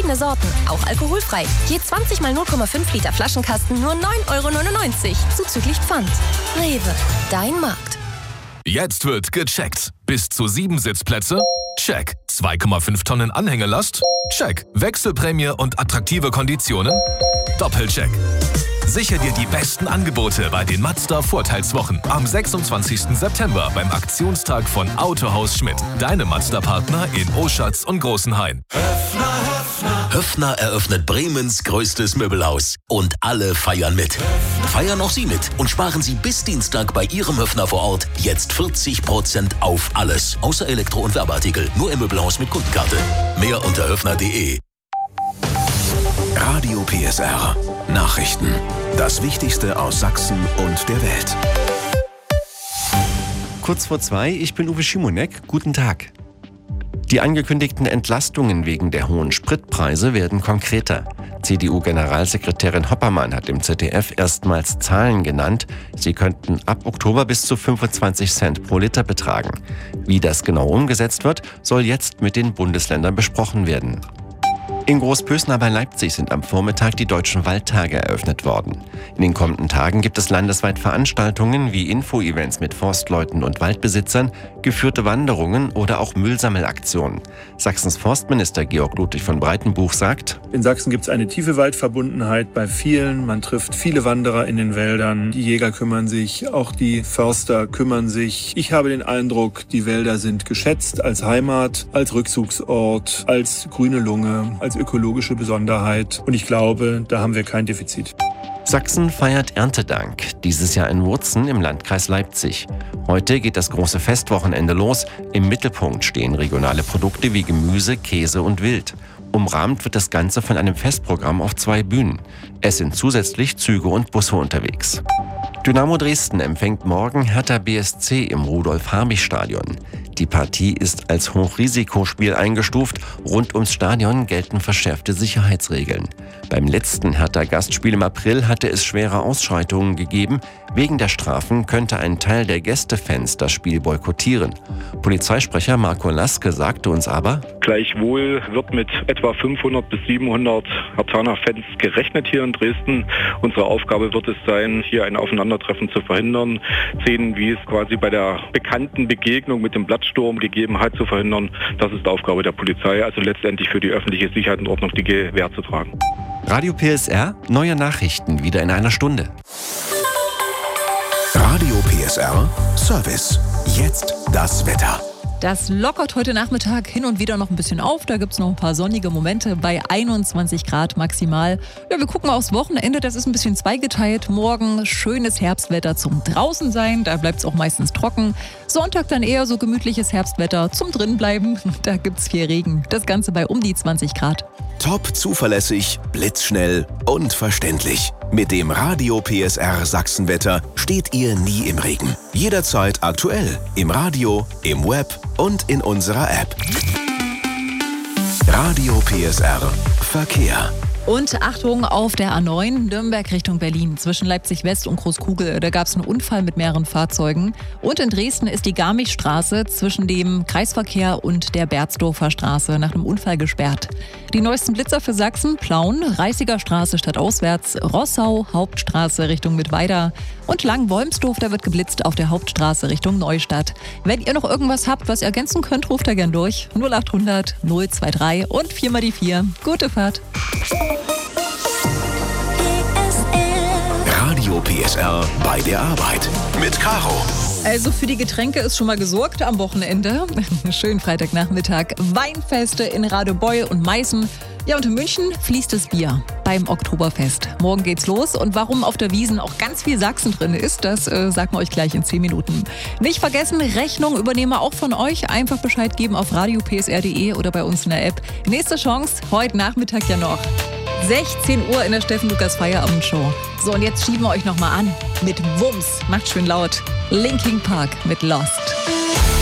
verschiedene Sorten, auch alkoholfrei. Je 20 mal 0,5 Liter Flaschenkasten nur 9,99 € zuzüglich Pfand. Rewe, dein Markt. Jetzt wird gecheckt. Bis zu 7 Sitzplätze? Check. 2,5 Tonnen Anhängelast? Check. Wechselprämie und attraktive Konditionen? Doppelcheck. Sichere dir die besten Angebote bei den Mazda Vorteilswochen am 26. September beim Aktionstag von Autohaus Schmidt. Deinem Mazda-Partner in Oschatz und Großenhain. Höffner eröffnet Bremens größtes Möbelhaus. Und alle feiern mit. Feiern auch Sie mit und sparen Sie bis Dienstag bei Ihrem Höffner vor Ort jetzt 40% auf alles. Außer Elektro- und Werbeartikel. Nur im Möbelhaus mit Kundenkarte. Mehr unter höffner.de. Radio PSR. Nachrichten. Das Wichtigste aus Sachsen und der Welt. Kurz vor 2, ich bin Uwe Schimonek. Guten Tag. Die angekündigten Entlastungen wegen der hohen Spritpreise werden konkreter. CDU-Generalsekretärin Hoppermann hat im ZDF erstmals Zahlen genannt. Sie könnten ab Oktober bis zu 25 Cent pro Liter betragen. Wie das genau umgesetzt wird, soll jetzt mit den Bundesländern besprochen werden. In Großpösna bei Leipzig sind am Vormittag die Deutschen Waldtage eröffnet worden. In den kommenden Tagen gibt es landesweit Veranstaltungen wie Info-Events mit Forstleuten und Waldbesitzern, geführte Wanderungen oder auch Müllsammelaktionen. Sachsens Forstminister Georg Ludwig von Breitenbuch sagt: In Sachsen gibt es eine tiefe Waldverbundenheit bei vielen. Man trifft viele Wanderer in den Wäldern. Die Jäger kümmern sich, auch die Förster kümmern sich. Ich habe den Eindruck, die Wälder sind geschätzt als Heimat, als Rückzugsort, als grüne Lunge, als ökologische Besonderheit. Und ich glaube, da haben wir kein Defizit. Sachsen feiert Erntedank, dieses Jahr in Wurzen im Landkreis Leipzig. Heute geht das große Festwochenende los. Im Mittelpunkt stehen regionale Produkte wie Gemüse, Käse und Wild. Umrahmt wird das Ganze von einem Festprogramm auf 2 Bühnen. Es sind zusätzlich Züge und Busse unterwegs. Dynamo Dresden empfängt morgen Hertha BSC im Rudolf-Habich-Stadion. Die Partie ist als Hochrisikospiel eingestuft. Rund ums Stadion gelten verschärfte Sicherheitsregeln. Beim letzten Hertha-Gastspiel im April hatte es schwere Ausschreitungen gegeben. Wegen der Strafen könnte ein Teil der Gästefans das Spiel boykottieren. Polizeisprecher Marco Laske sagte uns aber: Gleichwohl wird mit etwa 500 bis 700 Herthaner-Fans gerechnet hier in Dresden. Unsere Aufgabe wird es sein, hier ein Aufeinandertreffen zu verhindern. Szenen, wie es quasi bei der bekannten Begegnung mit dem Blattsturm gegeben hat, zu verhindern. Das ist Aufgabe der Polizei, also letztendlich für die öffentliche Sicherheit und Ordnung die Gewähr zu tragen. Radio PSR, neue Nachrichten wieder in einer Stunde. Radio PSR Service. Jetzt das Wetter. Das lockert heute Nachmittag hin und wieder noch ein bisschen auf. Da gibt es noch ein paar sonnige Momente bei 21 Grad maximal. Ja, wir gucken aufs Wochenende. Das ist ein bisschen zweigeteilt. Morgen schönes Herbstwetter zum draußen sein. Da bleibt es auch meistens trocken. Sonntag dann eher so gemütliches Herbstwetter zum drinbleiben. Da gibt es viel Regen. Das Ganze bei um die 20 Grad. Top zuverlässig, blitzschnell und verständlich. Mit dem Radio PSR Sachsenwetter steht ihr nie im Regen. Jederzeit aktuell. Im Radio, im Web und in unserer App. Radio PSR Verkehr. Und Achtung auf der A9 Nürnberg Richtung Berlin zwischen Leipzig West und Großkugel. Da gab es einen Unfall mit mehreren Fahrzeugen. Und in Dresden ist die Garmichstraße zwischen dem Kreisverkehr und der Berzdorfer Straße nach einem Unfall gesperrt. Die neuesten Blitzer für Sachsen: Plauen, Reißiger Straße stadtauswärts, Rossau, Hauptstraße Richtung Mittweida und Lang-Wolmsdorf, da wird geblitzt auf der Hauptstraße Richtung Neustadt. Wenn ihr noch irgendwas habt, was ihr ergänzen könnt, ruft da gern durch. 0800 023 und 4 mal die 4. Gute Fahrt. Radio PSR bei der Arbeit mit Caro. Also für die Getränke ist schon mal gesorgt am Wochenende. Schönen Freitagnachmittag. Weinfeste in Radebeul und Meißen. Ja, und in München fließt das Bier beim Oktoberfest. Morgen geht's los. Und warum auf der Wiesn auch ganz viel Sachsen drin ist, das sagen wir euch gleich in 10 Minuten. Nicht vergessen, Rechnung übernehmen wir auch von euch. Einfach Bescheid geben auf radiopsr.de oder bei uns in der App. Nächste Chance, heute Nachmittag ja noch. 16 Uhr in der Steffen-Lukas-Feierabendshow. So, und jetzt schieben wir euch nochmal an mit Wumms. Macht schön laut. Linkin Park mit Lost.